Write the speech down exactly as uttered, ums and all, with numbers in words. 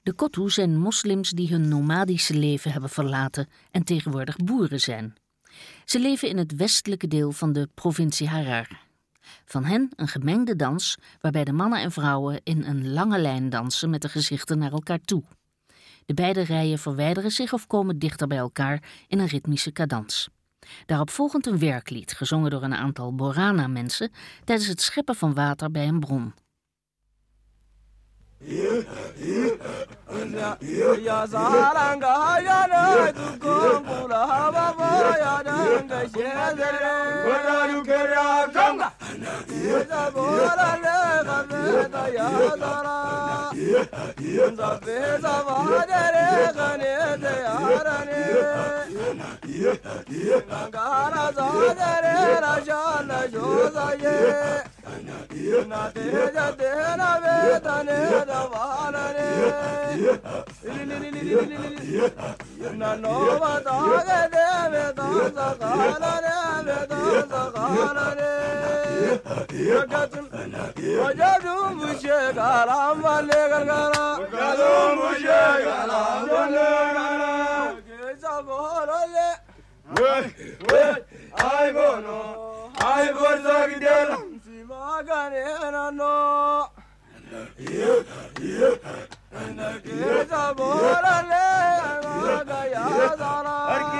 De Kottu zijn moslims die hun nomadische leven hebben verlaten en tegenwoordig boeren zijn. Ze leven in het westelijke deel van de provincie Harar. Van hen een gemengde dans waarbij de mannen en vrouwen in een lange lijn dansen met de gezichten naar elkaar toe. De beide rijen verwijderen zich of komen dichter bij elkaar in een ritmische cadans. Daarop volgt een werklied, gezongen door een aantal Borana-mensen tijdens het scheppen van water bij een bron. I